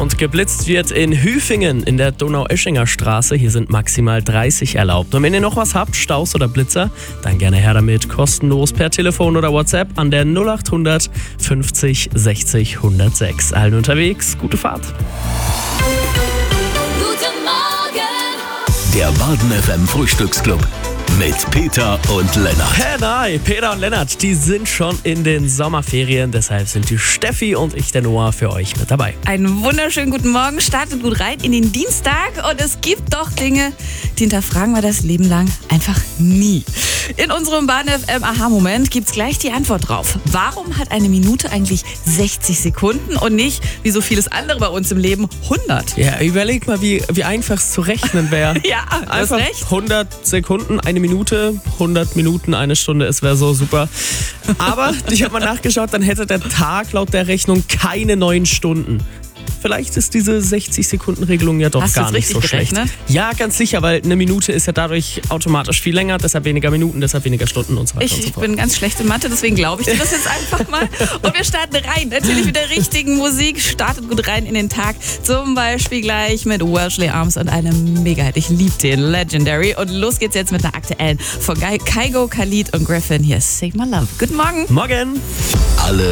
und geblitzt wird in Hüfingen in der Donaueschinger Straße. Hier sind maximal 30 erlaubt. Und wenn ihr noch was habt, Staus oder Blitzer, dann gerne her damit. Kostenlos per Telefon oder WhatsApp an der 0800 50 60 106. Allen unterwegs, gute Fahrt. Guten Morgen! Der Baden FM Frühstücksclub mit Peter und Lennart. Hey, nein, Peter und Lennart, die sind schon in den Sommerferien. Deshalb sind die Steffi und ich, der Noah, für euch mit dabei. Einen wunderschönen guten Morgen, startet gut rein in den Dienstag und es gibt doch Dinge, die hinterfragen wir das Leben lang einfach nie. In unserem Baden FM Aha-Moment gibt's gleich die Antwort drauf. Warum hat eine Minute eigentlich 60 Sekunden und nicht, wie so vieles andere bei uns im Leben, 100? Ja, überleg mal, wie einfach es zu rechnen wäre. Ja, du hast Einfach recht. 100 Sekunden, eine Minute, 100 Minuten, eine Stunde, es wäre so super. Aber ich habe mal nachgeschaut, dann hätte der Tag laut der Rechnung keine 9 Stunden. Vielleicht ist diese 60-Sekunden-Regelung ja doch Hast du gar jetzt nicht so richtig schlecht. gerechnet? Ja, ganz sicher, weil eine Minute ist ja dadurch automatisch viel länger, deshalb weniger Minuten, deshalb weniger Stunden und so weiter und so Ich fort. bin ganz schlecht in Mathe, deswegen glaube ich dir das jetzt einfach mal. Und wir starten rein, natürlich mit der richtigen Musik. Startet gut rein in den Tag. Zum Beispiel gleich mit Welshly Arms und einem Mega-Hit. Ich liebe den, Legendary. Und los geht's jetzt mit einer aktuellen von Kygo, Khalid und Griffin. Hier ist Save My Love. Guten Morgen. Morgen! Alle